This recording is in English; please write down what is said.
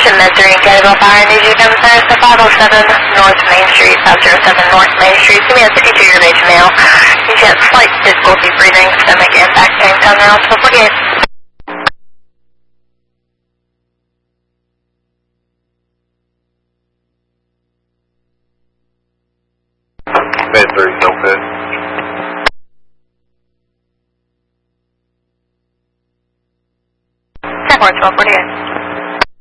Mission Missouri, Gateway Fire, need you to come service to 507 North Main Street, 507 North Main Street. Give me a 52-year age male. He's got slight difficulty breathing, stomach and back pain, down now, so 48. Med 30, no fit. Check 1248.